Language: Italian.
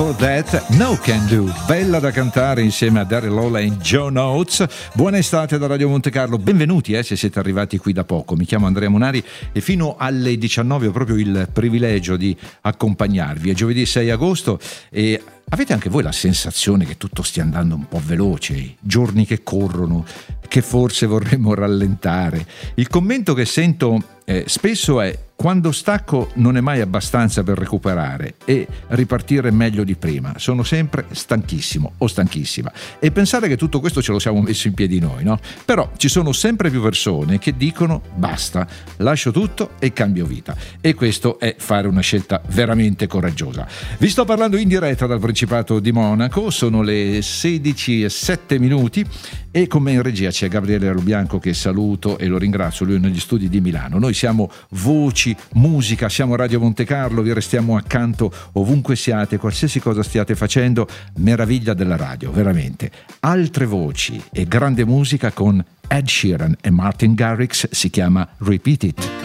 That No Can Do, bella da cantare insieme a Daryl Hall e Joe Notes. Buona estate da Radio Monte Carlo, benvenuti se siete arrivati qui da poco. Mi chiamo Andrea Munari e fino alle 19 ho proprio il privilegio di accompagnarvi. È giovedì 6 agosto e avete anche voi la sensazione che tutto stia andando un po' veloce, giorni che corrono, che forse vorremmo rallentare? Il commento che sento spesso è: quando stacco non è mai abbastanza per recuperare e ripartire meglio di prima. Sono sempre stanchissimo o stanchissima. E pensare che tutto questo ce lo siamo messo in piedi noi, no? Però ci sono sempre più persone che dicono basta, lascio tutto e cambio vita. E questo è fare una scelta veramente coraggiosa. Vi sto parlando in diretta dal Principato di Monaco, sono le 16:07 e con me in regia c'è Gabriele Rubianco, che saluto e lo ringrazio, lui è negli studi di Milano. Noi siamo Voci, musica, siamo Radio Monte Carlo, vi restiamo accanto ovunque siate, qualsiasi cosa stiate facendo, meraviglia della radio, veramente. Altre voci e grande musica con Ed Sheeran e Martin Garrix, si chiama Repeat It.